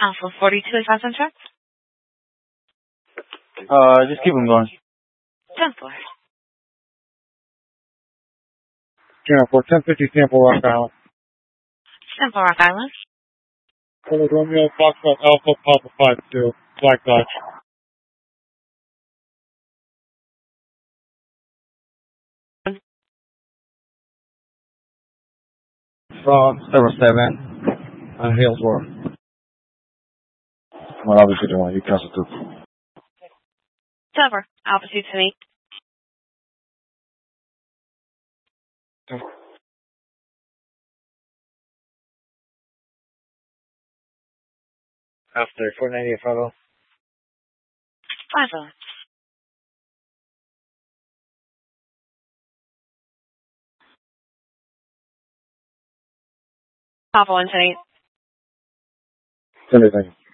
Alpha 42 is on track. Just keep them going. 10-4. Channel 4, 1050 Sample Rock Island. Sample Rock Island. Hello, Romeo, Foxtrot Alpha, Papa 52, Black Dodge. From 07 on Hillsborough. Well, obviously, the one you cancel too. 10-4. Alpha 228. After 498 follow. 5-0. Papa 128. Send it, thank you.